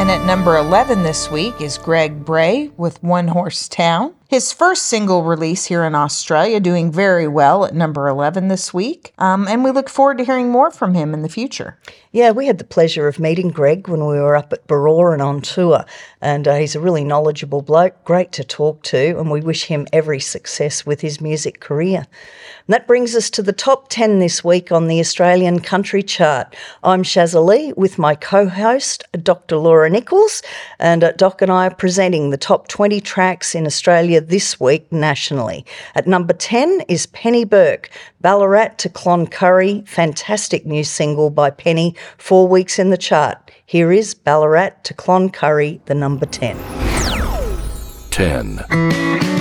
And at number 11 this week is Greg Bray with One Horse Town. His first single release here in Australia, doing very well at number 11 this week. And we look forward to hearing more from him in the future. Yeah, we had the pleasure of meeting Greg when we were up at Barossa and on tour. And he's a really knowledgeable bloke, great to talk to, and we wish him every success with his music career. And that brings us to the top 10 this week on the Australian Country Chart. I'm Shazza Lee with my co-host, Dr. Laura Nichols, and Doc and I are presenting the top 20 tracks in Australia this week nationally. At number 10 is Penny Burke, Ballarat to Cloncurry, fantastic new single by Penny, 4 weeks in the chart. Here is Ballarat to Cloncurry, the number 10. 10.